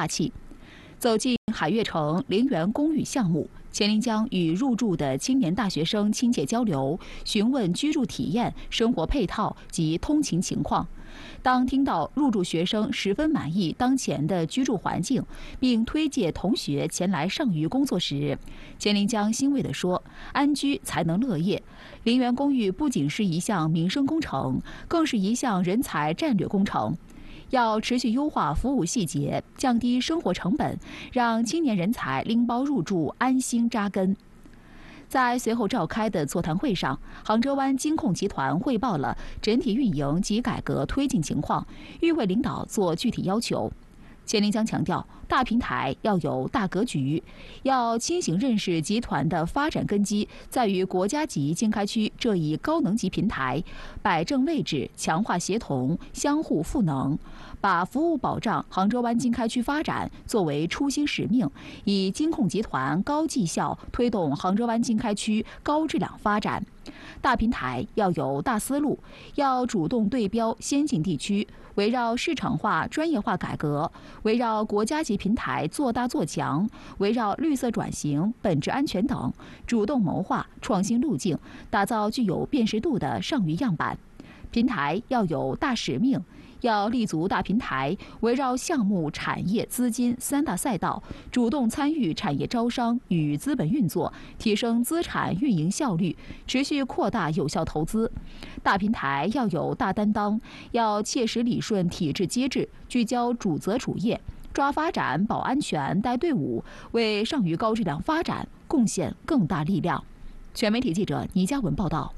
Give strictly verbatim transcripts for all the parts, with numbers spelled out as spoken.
化器。走进海悦城陵园公寓项目，钱林江与入住的青年大学生亲切交流，询问居住体验、生活配套及通勤情况。当听到入住学生十分满意当前的居住环境，并推荐同学前来上虞工作时，钱林江欣慰地说：“安居才能乐业。陵园公寓不仅是一项民生工程，更是一项人才战略工程。要持续优化服务细节，降低生活成本，让青年人才拎包入住，安心扎根。”在随后召开的座谈会上，杭州湾金控集团汇报了整体运营及改革推进情况，与会领导做具体要求。钱林江强调，大平台要有大格局，要清醒认识集团的发展根基在于国家级经开区这一高能级平台，摆正位置，强化协同，相互赋能，把服务保障杭州湾经开区发展作为初心使命，以金控集团高绩效推动杭州湾经开区高质量发展。大平台要有大思路，要主动对标先进地区，围绕市场化、专业化改革，围绕国家级平台做大做强，围绕绿色转型、本质安全等，主动谋划创新路径，打造具有辨识度的上虞样板。平台要有大使命，要立足大平台，围绕项目、产业、资金三大赛道，主动参与产业招商与资本运作，提升资产运营效率，持续扩大有效投资。大平台要有大担当，要切实理顺体制机制，聚焦主责主业，抓发展、保安全、带队伍，为上虞高质量发展贡献更大力量。全媒体记者倪嘉文报道。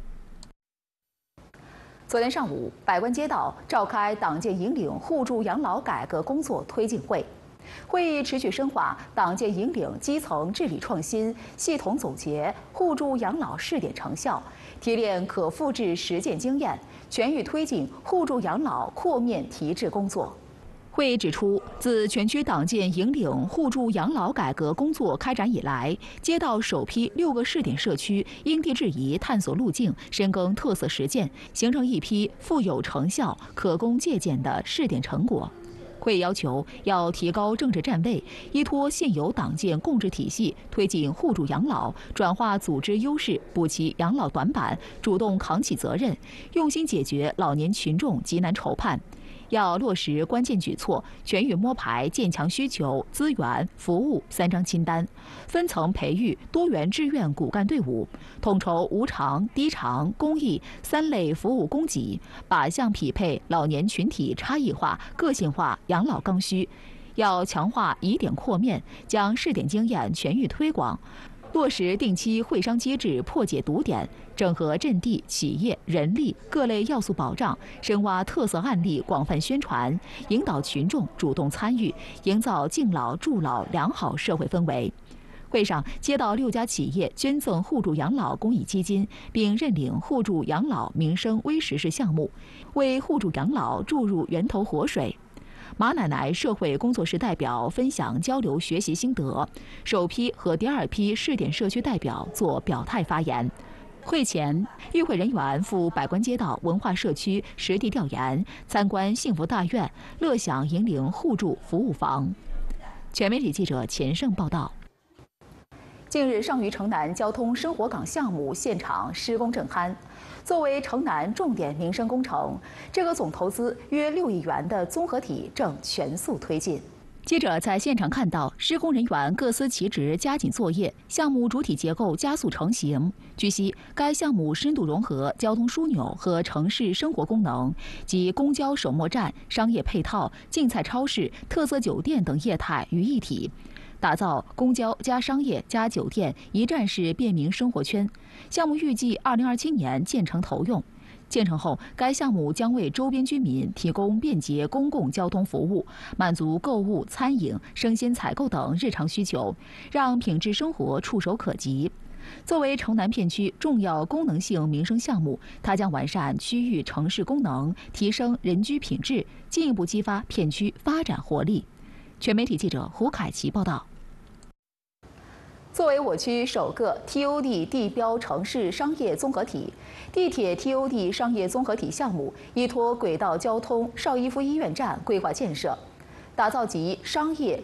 昨天上午，百官街道召开党建引领互助养老改革工作推进会，会议持续深化党建引领基层治理创新，系统总结互助养老试点成效，提炼可复制实践经验，全域推进互助养老扩面提质工作。会议指出，自全区党建引领互助养老改革工作开展以来，街道首批六个试点社区因地制宜探索路径，深耕特色实践，形成一批富有成效、可供借鉴的试点成果。会要求要提高政治站位，依托现有党建共治体系，推进互助养老，转化组织优势，补齐养老短板，主动扛起责任，用心解决老年群众急难愁盼。要落实关键举措，全域摸排建强需求、资源、服务三张清单，分层培育多元志愿骨干队伍，统筹无偿、低偿、公益三类服务供给，靶向匹配老年群体差异化、个性化养老刚需。要强化以点扩面，将试点经验全域推广。落实定期会商机制，破解堵点，整合阵地、企业、人力各类要素保障，深挖特色案例，广泛宣传，引导群众主动参与，营造敬老助老良好社会氛围。会上，接到六家企业捐赠互助养老公益基金，并认领互助养老民生微实事项目，为互助养老注入源头活水。马奶奶社会工作室代表分享交流学习心得，首批和第二批试点社区代表做表态发言。会前，与会人员赴百官街道文化社区实地调研，参观幸福大院、乐享引领互助服务房。全媒体记者钱胜报道。近日，上虞城南交通生活港项目现场施工正酣。作为城南重点民生工程，这个总投资约六亿元的综合体正全速推进。记者在现场看到，施工人员各司其职，加紧作业，项目主体结构加速成型。据悉，该项目深度融合交通枢纽和城市生活功能，及公交首末站、商业配套、竞菜超市、特色酒店等业态于一体。打造公交加商业加酒店一站式便民生活圈。项目预计二零二七年建成投用。建成后，该项目将为周边居民提供便捷公共交通服务，满足购物、餐饮、生鲜采购等日常需求，让品质生活触手可及。作为城南片区重要功能性民生项目，它将完善区域城市功能，提升人居品质，进一步激发片区发展活力。全媒体记者胡凯奇报道。作为我区首个 T O D 地标城市商业综合体，地铁 T O D 商业综合体项目依托轨道交通邵逸夫医院站规划建设，打造集商业、